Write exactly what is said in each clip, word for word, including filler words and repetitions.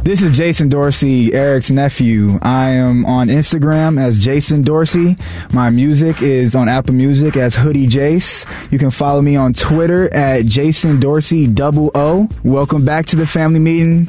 This is Jason Dorsey, Eric's nephew. I am on Instagram as Jason Dorsey. My music is on Apple Music as Hoodie Jace. You can follow me on Twitter at Jason Dorsey double O. Welcome back to the family meeting.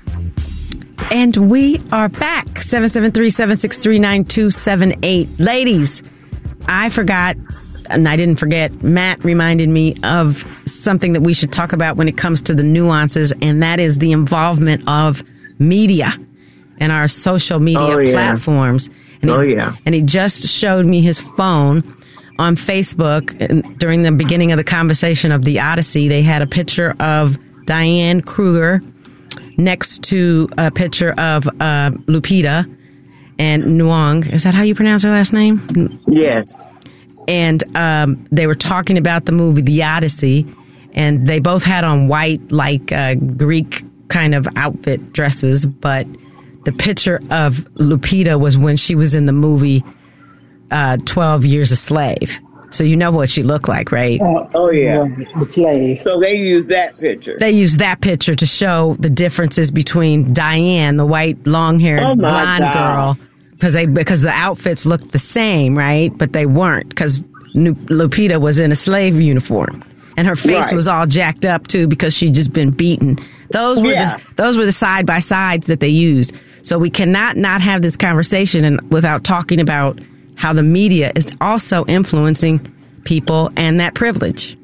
And we are back. seven seven three, seven six three, nine two seven eight. Ladies, I forgot, and I didn't forget, Matt reminded me of something that we should talk about when it comes to the nuances, and that is the involvement of media and our social media oh, yeah. platforms. And oh, he, yeah. And he just showed me his phone on Facebook. And during the beginning of the conversation of the Odyssey, they had a picture of Diane Kruger next to a picture of uh, Lupita and Nyong'o. Is that how you pronounce her last name? Yes. And um, they were talking about the movie The Odyssey, and they both had on white, like uh, Greek kind of outfit dresses, but the picture of Lupita was when she was in the movie uh, twelve Years a Slave. So you know what she looked like, right? Uh, oh, yeah. The slave. So they used that picture. They used that picture to show the differences between Diane, the white, long-haired, oh blonde God. girl, because they because the outfits looked the same, right? But they weren't, because Lupita was in a slave uniform. And her face right. was all jacked up, too, because she'd just been beaten. Those were yeah. the, those were the side-by-sides that they used. So we cannot not have this conversation and without talking about how the media is also influencing people and that privilege.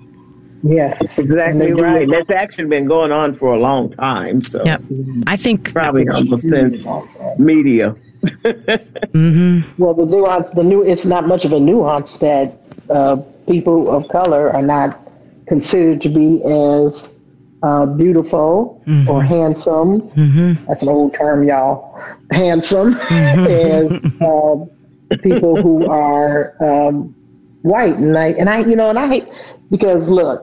Yes. Exactly right. That's actually been going on for a long time. So yep. I think probably almost since media. mm-hmm. Well, the nuance, the new, it's not much of a nuance that uh, people of color are not considered to be as uh, beautiful mm-hmm. or handsome. Mm-hmm. That's an old term, y'all. Handsome mm-hmm. as uh, people who are um, white. And I, and I, you know, and I hate, because look,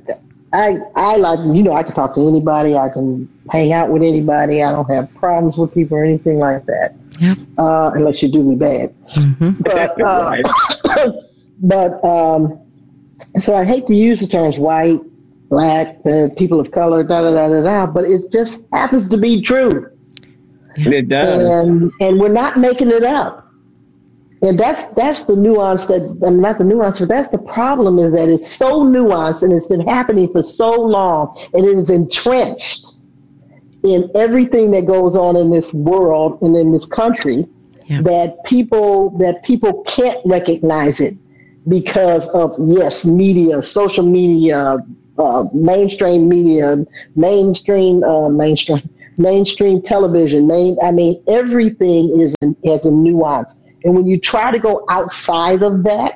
I, I like, you know, I can talk to anybody. I can hang out with anybody. I don't have problems with people or anything like that. Yep. Uh, unless you do me bad. Mm-hmm. But, uh, but, um, so I hate to use the terms white, black, uh, people of color, da da da da da, but it just happens to be true. It does, and and we're not making it up. And that's that's the nuance that, and not the nuance, but that's the problem, is that it's so nuanced and it's been happening for so long, and it is entrenched in everything that goes on in this world and in this country, yeah. that people that people can't recognize it. Because of, yes, media, social media, uh, mainstream media, mainstream, uh, mainstream, mainstream television. Main, I mean, everything is in, has a nuance. And when you try to go outside of that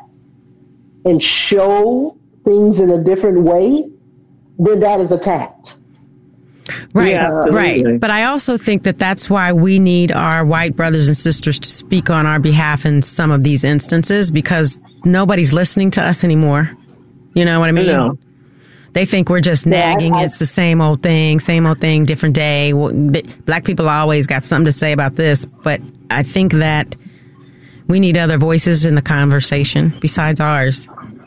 and show things in a different way, then that is attacked. Right, yeah, right. But I also think that that's why we need our white brothers and sisters to speak on our behalf in some of these instances, because nobody's listening to us anymore. You know what I mean? No. They think we're just nagging. Yeah, I, I, it's the same old thing, same old thing, different day. Black people always got something to say about this. But I think that we need other voices in the conversation besides ours.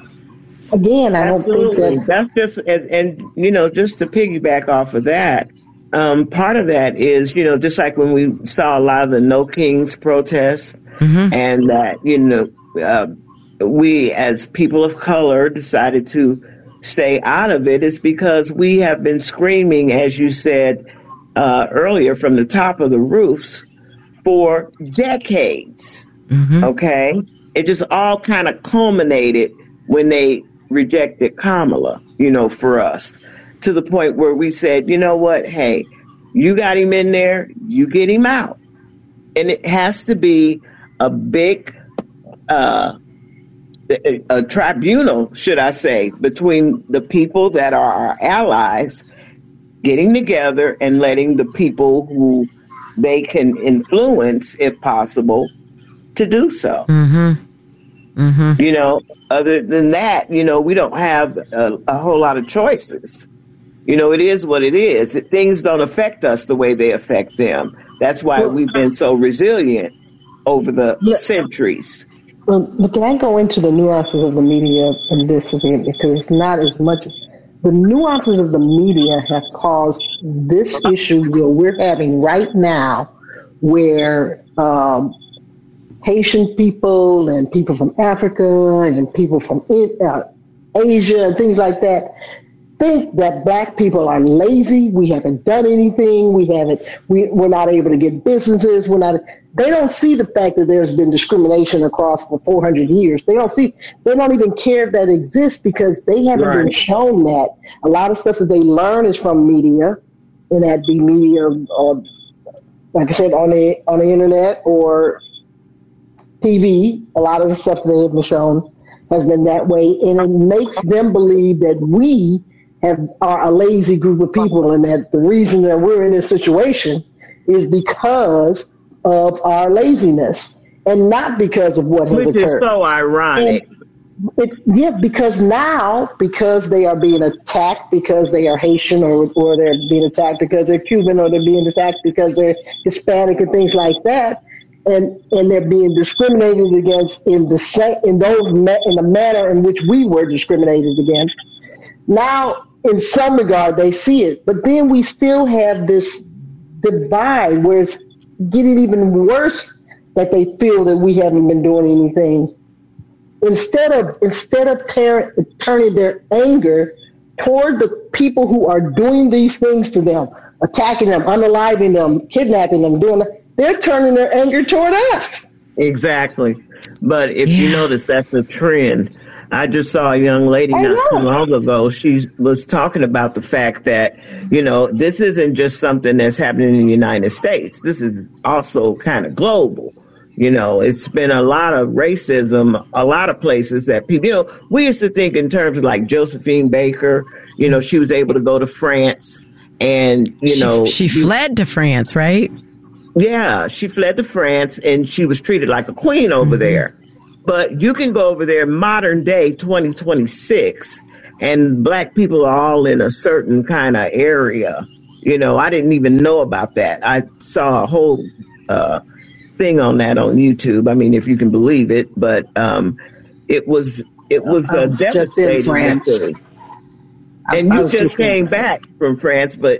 Again, I Absolutely. don't think that... That's just, and, and, you know, just to piggyback off of that, um, part of that is, you know, just like when we saw a lot of the No Kings protests, mm-hmm. and that, you know, uh, we as people of color decided to stay out of it, is because we have been screaming, as you said uh, earlier, from the top of the roofs for decades. Mm-hmm. Okay? It just all kind of culminated when they rejected Kamala, you know, for us, to the point where we said, you know what, hey, you got him in there, you get him out. And it has to be a big, uh, a, a tribunal, should I say, between the people that are our allies getting together and letting the people who they can influence, if possible, to do so. Mm-hmm. Mm-hmm. You know, other than that, you know, we don't have a, a whole lot of choices. You know, it is what it is. It, things don't affect us the way they affect them. That's why we've been so resilient over the yeah. centuries. Well, can I go into the nuances of the media in this event? Because it's not as much the nuances of the media have caused this issue that we're having right now, where um, Haitian people and people from Africa and people from uh, Asia and things like that think that black people are lazy. We haven't done anything. We haven't. We, we're not able to get businesses. We're not. They don't see the fact that there's been discrimination across for four hundred years. They don't see. They don't even care if that exists because they haven't right. been shown that. A lot of stuff that they learn is from media, and that be media, or like I said, on the on the internet or T V. A lot of the stuff they have been shown has been that way, and it makes them believe that we have are a lazy group of people, and that the reason that we're in this situation is because of our laziness, and not because of what has Which occurred. Which is so ironic. It, yeah, because now, because they are being attacked because they are Haitian, or or they're being attacked because they're Cuban, or they're being attacked because they're Hispanic and things like that, and and they're being discriminated against in the sa- in those ma- in the manner in which we were discriminated against. Now, in some regard, they see it, but then we still have this divide where it's getting even worse, that they feel that we haven't been doing anything. Instead of instead of ter- turning their anger toward the people who are doing these things to them, attacking them, unaliving them, kidnapping them, doing that, they're turning their anger toward us. Exactly. But if yeah. you notice, that's a trend. I just saw a young lady not too long ago. She was talking about the fact that, you know, this isn't just something that's happening in the United States. This is also kind of global. You know, it's been a lot of racism, a lot of places that people, you know, we used to think in terms of like Josephine Baker, you know, she was able to go to France and, you know. She, she fled to France, right? Yeah, she fled to France and she was treated like a queen over mm-hmm. there. But you can go over there modern day twenty twenty-six and black people are all in a certain kind of area. You know, I didn't even know about that. I saw a whole uh, thing on that on YouTube. I mean, if you can believe it, but um, it was it was uh, devastating. France. And I, you I just came back from France, but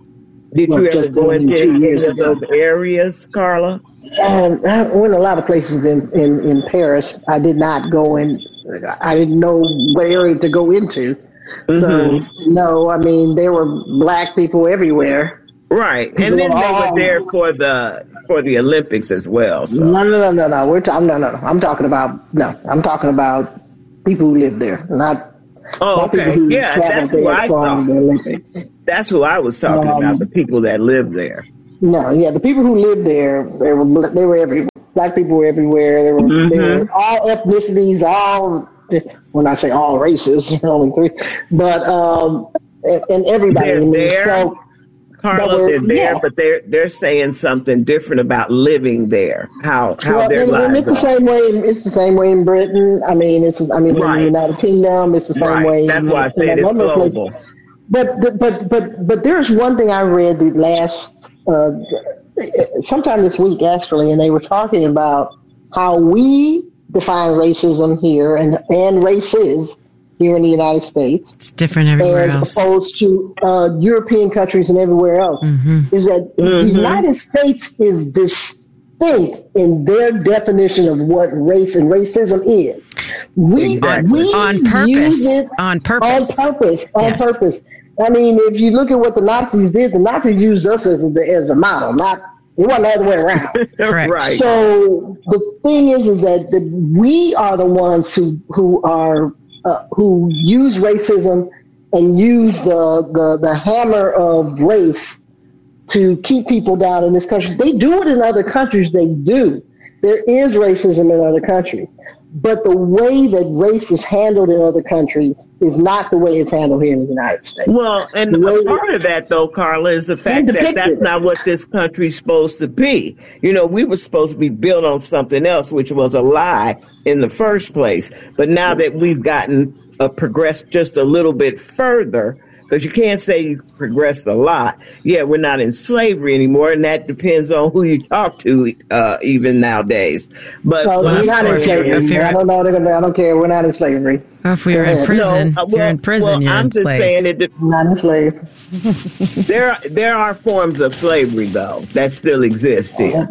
did well, you ever go into any of those areas, Carla? Um, I went a lot of places in, in, in Paris. I did not go in. I didn't know what area to go into. Mm-hmm. So, no, I mean, there were black people everywhere. Right. People and then they all, were there for the for the Olympics as well. So. No, no, no, no, no. We're ta- no, no, no. I'm talking about, no, I'm talking about people who live there, not, oh, not okay. people who yeah, travel that's there who I from the Olympics. That's who I was talking um, about, the people that live there. No, yeah, the people who lived there, they were they were everywhere. Black people were everywhere. They were, mm-hmm. they were all ethnicities, all, when I say all races, only three, but um, and, and everybody. They're there, so, Carla, were, they're there, yeah. but they're they're saying something different about living there. How how well, their and, lives and it's are. the same way. It's the same way in Britain. I mean, it's I mean right. in the United Kingdom. It's the same right. way. That's in, why I said it's global. But but but but there's one thing I read the last. Uh, sometime this week, actually, and they were talking about how we define racism here and, and races here in the United States. It's different everywhere as else. opposed to uh, European countries and everywhere else. Mm-hmm. Is that mm-hmm. the United States is distinct in their definition of what race and racism is. We, exactly. we on purpose. It on purpose. On purpose. On yes. purpose. I mean, if you look at what the Nazis did, the Nazis used us as a, as a model, not it wasn't the other way around. Correct. Right. So the thing is, is that the, we are the ones who who are uh, who use racism and use the, the the hammer of race to keep people down in this country. They do it in other countries. They do. There is racism in other countries. But the way that race is handled in other countries is not the way it's handled here in the United States. Well, and a part of that, though, Carla, is the fact that that's not what this country's supposed to be. You know, we were supposed to be built on something else, which was a lie in the first place. But now that we've gotten uh, progressed just a little bit further, because you can't say you progressed a lot. Yeah, we're not in slavery anymore, and that depends on who you talk to, uh, even nowadays. But so we're not in slavery. I don't know. I don't care. We're not in slavery. Or if we're in prison, no, uh, well, if you're in prison, well, you're I'm enslaved. Just saying it, not enslaved. there, there are forms of slavery, though, that still exist here.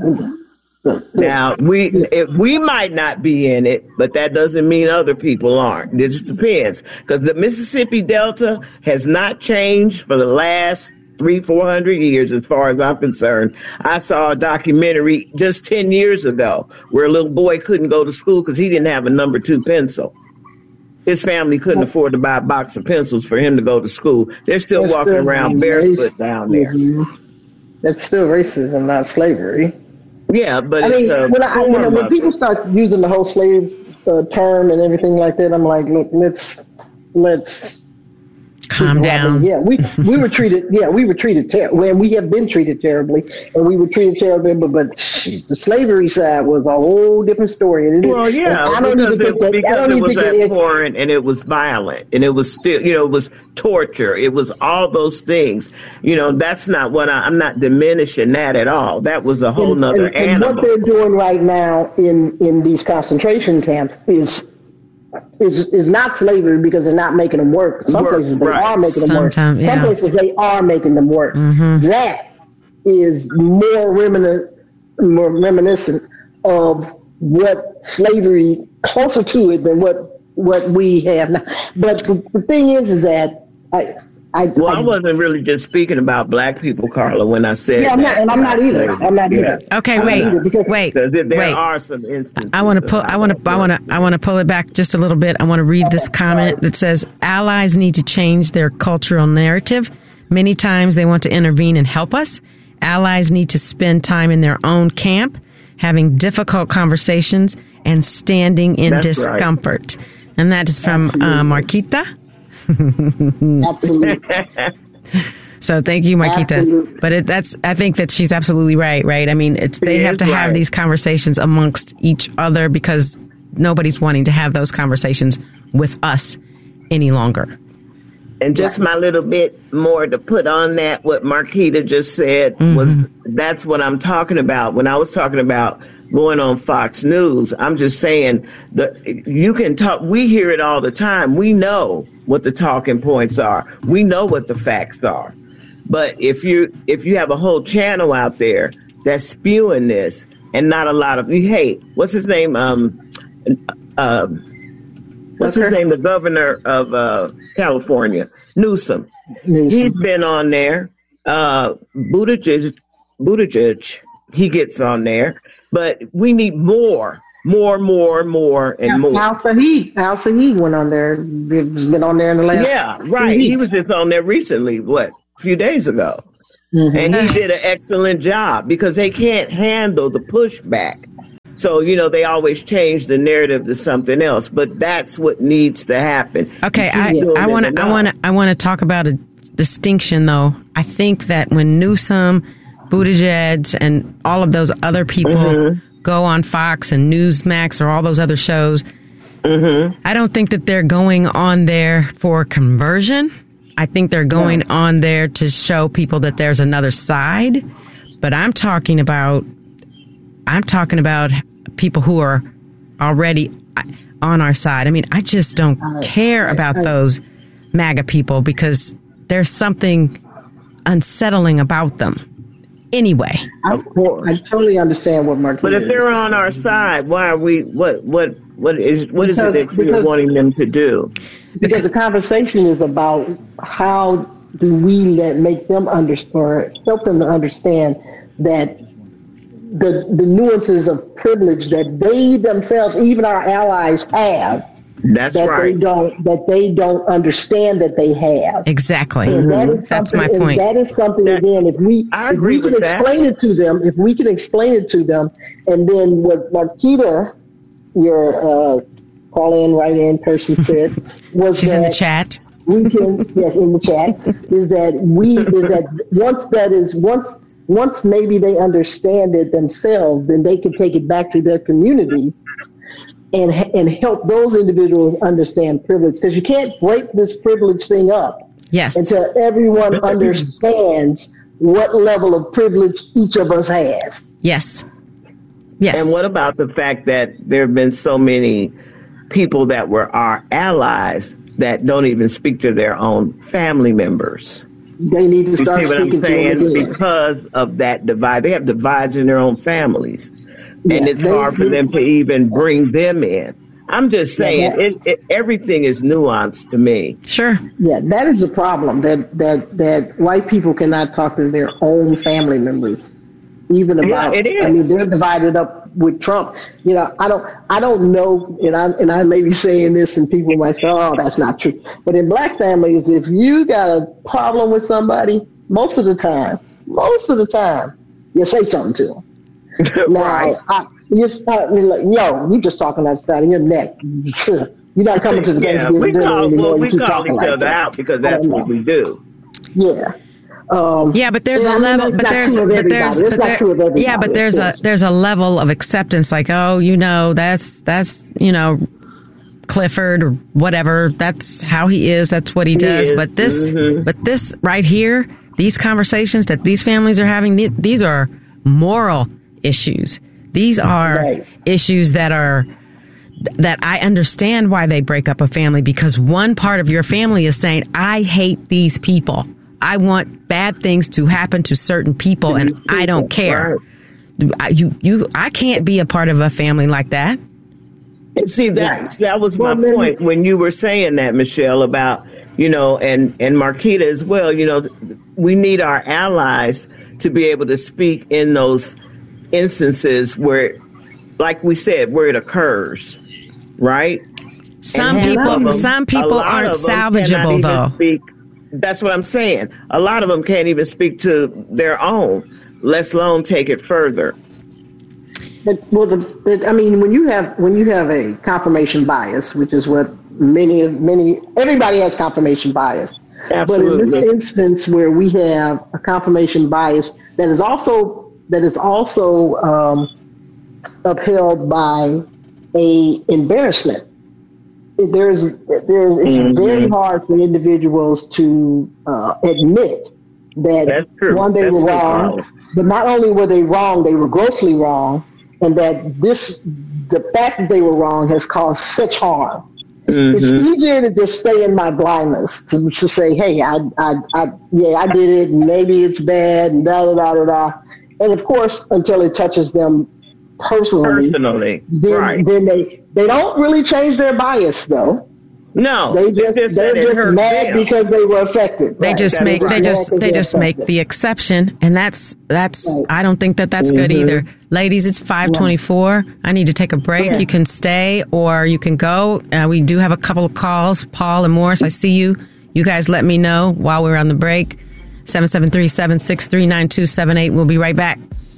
Now, we it, we might not be in it, but that doesn't mean other people aren't. It just depends. Because the Mississippi Delta has not changed for the last three, four hundred years, as far as I'm concerned. I saw a documentary just ten years ago where a little boy couldn't go to school because he didn't have a number two pencil. His family couldn't afford to buy a box of pencils for him to go to school. They're still That's walking still around barefoot down there. Mm-hmm. That's still racism, not slavery. Yeah, but I it's mean, a when, I, when, when people start using the whole slave uh, term and everything like that, I'm like, look, let's let's calm down. Yeah, we we were treated. Yeah, we were treated terribly. Well, we have been treated terribly, and we were treated terribly. But, but shoot, the slavery side was a whole different story. And it, well, yeah, I don't because, even it, think that, because I don't it even was think abhorrent and it was violent and it was still, you know, it was torture. It was all those things. You know, that's not what I, I'm not diminishing that at all. That was a whole and, nother and, and animal. what they're doing right now in in these concentration camps is. Is is not slavery because they're not making them work. Some Work, places they right. are making them Sometime, work. yeah. Some places they are making them work. Mm-hmm. That is more reminiscent, more reminiscent of what slavery, closer to it than what what we have now. But the, the thing is, is that I. I, well, I, I wasn't really just speaking about black people, Carla, when I said yeah, I'm not, that. and I'm not either. I'm not either. Yeah. Okay, I'm wait, either because, wait, There, there wait. are some instances. I want to pull. I want to. I want to. I want to pull it back just a little bit. I want to read this comment that says allies need to change their cultural narrative. Many times they want to intervene and help us. Allies need to spend time in their own camp, having difficult conversations and standing in That's discomfort. Right. And that is from uh, Marquita. Absolutely. So thank you, Marquita. Absolutely. But it, that's, I think that she's absolutely right, right? I mean, it's, they She have is to have right. these conversations amongst each other because nobody's wanting to have those conversations with us any longer. And just my little bit more to put on that, what Marquita just said Mm-hmm. was, that's what I'm talking about. When I was talking about going on Fox News, I'm just saying that you can talk, we hear it all the time. We know what the talking points are. We know what the facts are. But if you, if you have a whole channel out there that's spewing this and not a lot of, hey, what's his name? Um, uh, What's his name? The governor of uh, California, Newsom. Newsom. He's been on there. Uh, Buttigieg, Buttigieg, he gets on there. But we need more, more, more, more, and Al, more. Al Saeed, Al Saeed went on there. He's been on there in the last. Yeah, right. He was just on there recently. What, a few days ago, mm-hmm. and he did an excellent job because they can't handle the pushback. So, you know, they always change the narrative to something else, but that's what needs to happen. Okay, I want to I want to I want to talk about a distinction though. I think that when Newsom, Buttigieg, and all of those other people mm-hmm. go on Fox and Newsmax or all those other shows, mm-hmm. I don't think that they're going on there for conversion. I think they're going yeah. on there to show people that there's another side. But I'm talking about I'm talking about people who are already on our side. I mean, I just don't care about those MAGA people because there's something unsettling about them. Anyway, of course, I, I totally understand what Mark. But if they're on our side, why are we? What? What? What is? What because, is it that you're wanting them to do? Because the conversation is about how do we let make them understand, or help them to understand that. The, the nuances of privilege that they themselves, even our allies, have. That's that right. They don't, that they don't understand that they have. Exactly. And that is That's my point. That is something, that, again, if we, I if we can explain that. it to them, if we can explain it to them, and then what Marquita, your uh, call-in, write-in person said, was She's that in the chat. We can, yes, in the chat, is that we, is that once that is, once Once maybe they understand it themselves, then they can take it back to their communities and and help those individuals understand privilege. Because you can't break this privilege thing up. Yes. Until everyone understands what level of privilege each of us has. Yes. Yes. And what about the fact that there have been so many people that were our allies that don't even speak to their own family members? They need to start you see what speaking I'm saying? to them again. Because of that divide. They have divides in their own families. Yeah, and it's they, hard for they, them to even bring them in. I'm just saying, yeah, it, it, everything is nuanced to me. Sure. Yeah, that is a problem, that, that, that white people cannot talk to their own family members. Even about, yeah, it is. I mean, they're divided up with Trump. You know, I don't, I don't know, and I, and I may be saying this, and people might say, "Oh, that's not true." But in black families, if you got a problem with somebody, most of the time, most of the time, you say something to them. Now, right. I, you start, like, yo, you just talking outside of your neck. You're not coming to the yeah, Thanksgiving we dinner call, anymore. well, You we keep call talking each like other that. out because that's Oh, what no. we do. Yeah. Um, Yeah, but there's yeah, a I mean, level, it's but not there's, true of but everybody. there's, It's but not there, true of everybody, yeah, but there's of a, course. there's a level of acceptance, like, oh, you know, that's, that's, you know, Clifford or whatever. That's how he is. That's what he does. is. But this, Mhm. but this right here, these conversations that these families are having, th- these are moral issues. These are Right. issues that are, that I understand why they break up a family, because one part of your family is saying, I hate these people. I want bad things to happen to certain people, and I don't care. I, you, you, I can't be a part of a family like that. And see, that Right. that was my Well, then- point when you were saying that, Michelle, about, you know, and, and Marquita as well, you know, we need our allies to be able to speak in those instances where, like we said, where it occurs, right? Some And half of people, them- some a people lot aren't of them cannot salvageable, even though. Speak. That's what I'm saying. A lot of them can't even speak to their own, let alone take it further. But, well, the, the, I mean, when you have when you have a confirmation bias, which is what many of many everybody has confirmation bias. Absolutely. But in this instance, where we have a confirmation bias that is also that is also um, upheld by a embarrassment, there's there's it's Mhm. very hard for individuals to uh, admit that That's true. one, they That's were true, wrong, Carla. but not only were they wrong, they were grossly wrong, and that this the fact that they were wrong has caused such harm. It's easier to just stay in my blindness, to, to say, hey, I, I, I, yeah, I did it, and maybe it's bad, and da da da da da. And of course, until it touches them personally, Personally, then, right. then they they don't really change their bias, though. No, They it's just just they're that it just hurts mad them. because they were affected. They Right. just That's make, right. they Mad just, 'cause they they're just make affected. the exception. And that's, that's, Right. I don't think that that's good either. Ladies, it's five twenty-four. I need to take a break. Yeah. You can stay or you can go. Uh, we do have a couple of calls. Paul and Morris, I see you. You guys let me know while we're on the break. seven seven three, seven six three, nine two seven eight. We'll be right back.